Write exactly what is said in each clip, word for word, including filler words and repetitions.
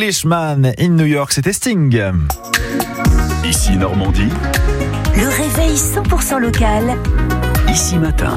Englishman in New York, c'était Sting. Ici Normandie. Le réveil cent pour cent local. Ici Matin.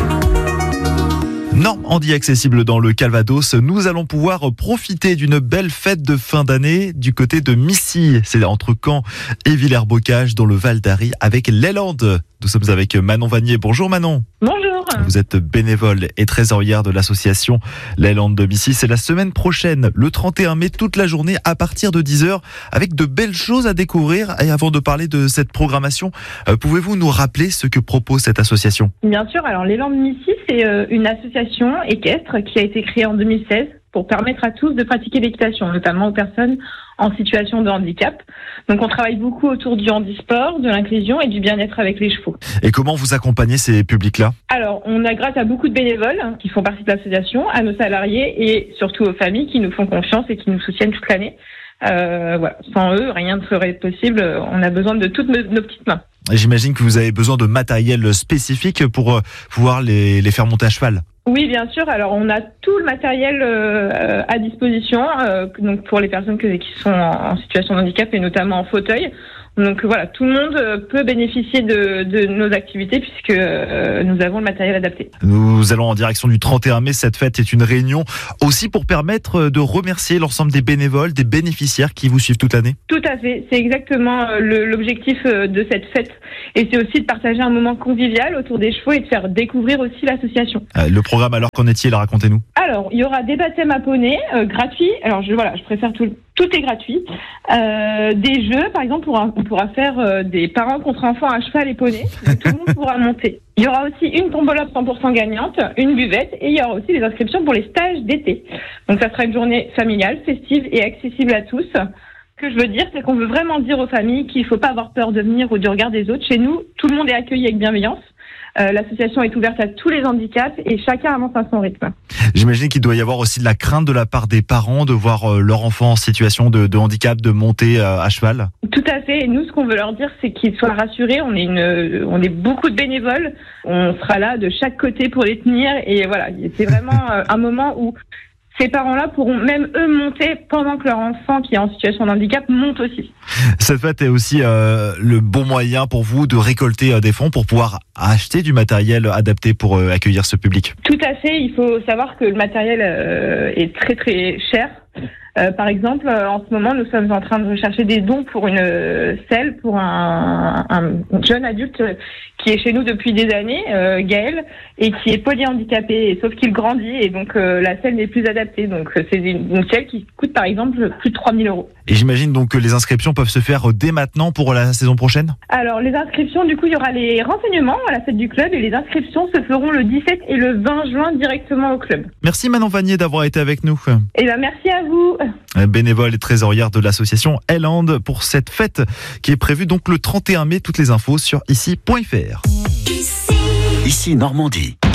Normandie accessible dans le Calvados, nous allons pouvoir profiter d'une belle fête de fin d'année du côté de Missy. C'est entre Caen et Villers-Bocage dans le Val d'Arry avec l'Eland. Nous sommes avec Manon Vanier. Bonjour Manon. Bonjour. Vous êtes bénévole et trésorière de l'association l'Eland de Missy. C'est la semaine prochaine, le trente et un mai, toute la journée à partir de dix heures, avec de belles choses à découvrir. Et avant de parler de cette programmation, euh, pouvez-vous nous rappeler ce que propose cette association ? Bien sûr, alors l'Eland de Missy, c'est euh, une association équestre qui a été créée en deux mille seize pour permettre à tous de pratiquer l'équitation, notamment aux personnes en situation de handicap. Donc on travaille beaucoup autour du handisport, de l'inclusion et du bien-être avec les chevaux. Et comment vous accompagnez ces publics-là ? Alors, on a grâce à beaucoup de bénévoles qui font partie de l'association, à nos salariés et surtout aux familles qui nous font confiance et qui nous soutiennent toute l'année. Euh, voilà. Sans eux, rien ne serait possible. On a besoin de toutes nos, nos petites mains. Et j'imagine que vous avez besoin de matériel spécifique pour euh, pouvoir les, les faire monter à cheval. Oui, bien sûr. Alors, on a tout le matériel euh, à disposition, euh, donc pour les personnes que, qui sont en, en situation de handicap et notamment en fauteuil. Donc voilà, tout le monde peut bénéficier de, de nos activités puisque euh, nous avons le matériel adapté. Nous allons en direction du trente et un mai. Cette fête est une réunion aussi pour permettre de remercier l'ensemble des bénévoles, des bénéficiaires qui vous suivent toute l'année. Tout à fait, c'est exactement le, l'objectif de cette fête. Et c'est aussi de partager un moment convivial autour des chevaux et de faire découvrir aussi l'association. Euh, le programme, alors qu'en est-il ? Racontez-nous. Alors, il y aura des baptêmes à poney euh, gratuits. Alors je, voilà, je préfère tout, tout est gratuit. Euh, des jeux, par exemple, pour un, on pourra faire euh, des parents contre enfants à cheval et poney. Donc, tout le monde pourra monter. Il y aura aussi une tombola cent pour cent gagnante, une buvette et il y aura aussi les inscriptions pour les stages d'été. Donc ça sera une journée familiale, festive et accessible à tous. Ce que je veux dire, c'est qu'on veut vraiment dire aux familles qu'il ne faut pas avoir peur de venir ou du regard des autres. Chez nous, tout le monde est accueilli avec bienveillance. Euh, l'association est ouverte à tous les handicaps et chacun avance à son rythme. J'imagine qu'il doit y avoir aussi de la crainte de la part des parents de voir euh, leur enfant en situation de, de handicap, de monter euh, à cheval. Tout à fait. Et nous, ce qu'on veut leur dire, c'est qu'ils soient rassurés. On est une, on est beaucoup de bénévoles. On sera là de chaque côté pour les tenir. Et voilà, c'est vraiment euh, un moment où ces parents-là pourront même eux monter pendant que leur enfant qui est en situation de handicap monte aussi. Cette fête est aussi euh, le bon moyen pour vous de récolter euh, des fonds pour pouvoir acheter du matériel adapté pour euh, accueillir ce public. Tout à fait. Il faut savoir que le matériel euh, est très très cher. Euh, par exemple, euh, en ce moment, nous sommes en train de rechercher des dons pour une euh, selle pour un, un jeune adulte qui est chez nous depuis des années, euh, Gaël, et qui est polyhandicapé, sauf qu'il grandit et donc euh, la selle n'est plus adaptée. Donc c'est une, une selle qui coûte par exemple plus de trois mille euros. Et j'imagine donc que les inscriptions peuvent se faire dès maintenant pour la saison prochaine ? Alors les inscriptions, du coup, il y aura les renseignements à la fête du club et les inscriptions se feront le dix-sept et le vingt juin directement au club. Merci Manon Vanier d'avoir été avec nous. Et ben merci à vous. Bénévole et trésorière de l'association l'Eland pour cette fête qui est prévue donc le trente et un mai. Toutes les infos sur ici point f r. Ici. Ici Normandie.